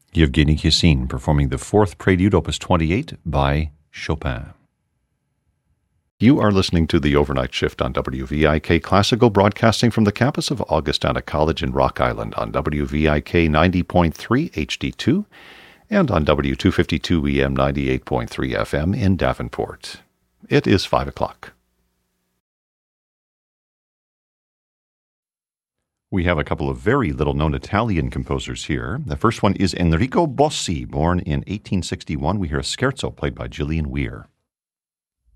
Yevgeny Kissin performing the Fourth Prelude, Opus 28 by Chopin. You are listening to the Overnight Shift on WVIK Classical, broadcasting from the campus of Augustana College in Rock Island on WVIK 90.3 HD2 and on W252 EM 98.3 FM in Davenport. It is 5 o'clock. We have a couple of very little-known Italian composers here. The first one is Enrico Bossi, born in 1861. We hear a scherzo played by Gillian Weir.